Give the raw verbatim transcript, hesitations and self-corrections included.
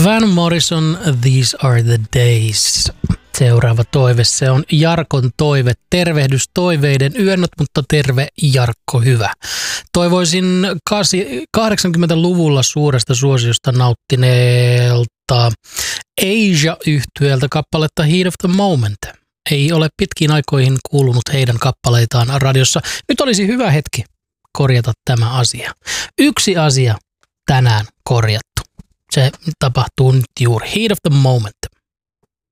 Van Morrison, These Are the Days. Seuraava toive, se on Jarkon toive. Tervehdys toiveiden yönnöt, mutta terve Jarkko, hyvä. Toivoisin kahdeksankymmentäluvulla suuresta suosiosta nauttineelta Asia-yhtyeeltä kappaletta Heat of the Moment. Ei ole pitkiin aikoihin kuulunut heidän kappaleitaan radiossa. Nyt olisi hyvä hetki korjata tämä asia. Yksi asia tänään korjattu. Se tapahtuu nyt juuri. Heat of the Moment.